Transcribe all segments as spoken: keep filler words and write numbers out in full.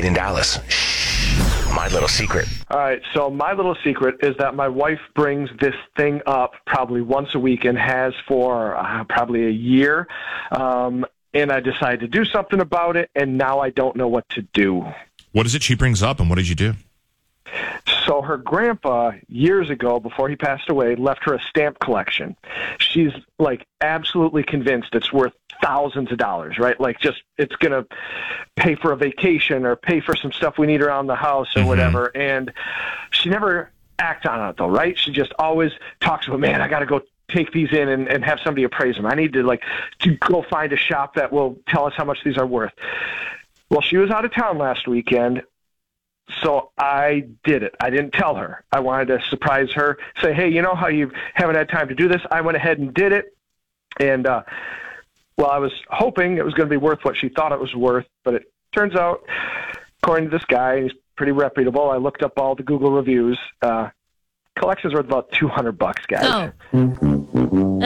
Kate in Dallas. Shh. My little secret. All right, so my little secret is that my wife brings this thing up probably once a week and has for uh, probably a year. Um, and I decided to do something about it, and now I don't know what to do. What is it she brings up, and what did you do? So her grandpa, years ago, before he passed away, left her a stamp collection. She's, like, absolutely convinced it's worth thousands of dollars, right? Like, just it's going to pay for a vacation or pay for some stuff we need around the house or mm-hmm. whatever. And she never acts on it, though, right? She just always talks about, man, I got to go take these in and, and have somebody appraise them. I need to, like, to go find a shop that will tell us how much these are worth. Well, she was out of town last weekend. So I did it. I didn't tell her. I wanted to surprise her, say, hey, you know how you haven't had time to do this? I went ahead and did it. And, uh, well, I was hoping it was going to be worth what she thought it was worth. But it turns out, according to this guy, he's pretty reputable. I looked up all the Google reviews. Uh, collection's worth about two hundred bucks, guys. Oh.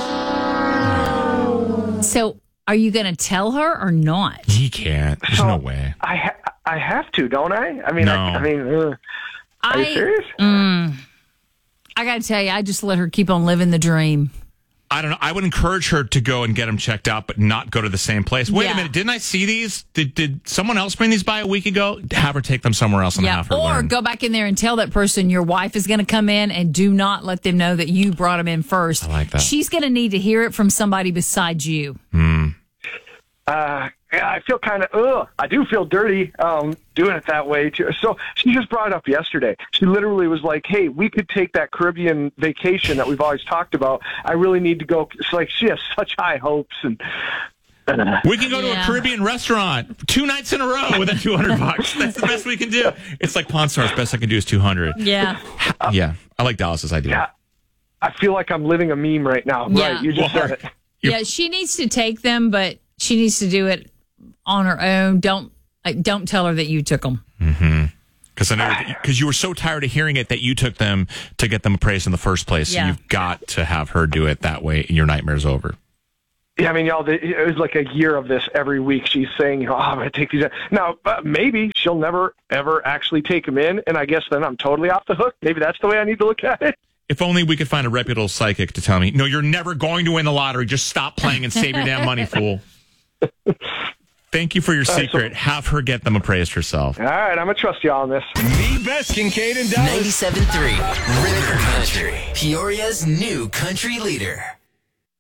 Ugh. So are you going to tell her or not? He can't. There's so no way. I ha- I have to, don't I? I mean, no. I, I mean, uh, are I, you serious? Mm, I got to tell you, I just let her keep on living the dream. I don't know. I would encourage her to go and get them checked out, but not go to the same place. Wait yeah. a minute. Didn't I see these? Did did someone else bring these by a week ago? Have her take them somewhere else and yeah. have her Or learn. go back in there and tell that person your wife is going to come in, and do not let them know that you brought them in first. I like that. She's going to need to hear it from somebody besides you. Hmm. Uh, yeah, I feel kind of, ugh, I do feel dirty um, doing it that way, too. So she just brought it up yesterday. She literally was like, hey, we could take that Caribbean vacation that we've always talked about. I really need to go. It's like she has such high hopes. And uh, we can go yeah. to a Caribbean restaurant two nights in a row with that two hundred bucks. That's the best we can do. It's like Pawn Stars. Best I can do is two hundred. Yeah. Yeah. I like Dallas's idea. Yeah, I feel like I'm living a meme right now. Yeah. Right, you just Well, said it. Yeah, she needs to take them, but she needs to do it on her own. Don't like, don't tell her that you took them. Mm-hmm. Because I know because you were so tired of hearing it that you took them to get them appraised in the first place. Yeah. So you've got to have her do it that way, and your nightmare's over. Yeah, I mean, y'all, it was like a year of this every week. She's saying, oh, I'm going to take these. Now, uh, maybe she'll never, ever actually take them in, and I guess then I'm totally off the hook. Maybe that's the way I need to look at it. If only we could find a reputable psychic to tell me, no, you're never going to win the lottery. Just stop playing and save your damn money, fool. Thank you for your secret. Uh, so, Have her get them appraised herself. All right, I'm going to trust y'all on this. The best Kincaid and Dallas. ninety-seven point three River Country, Peoria's new country leader.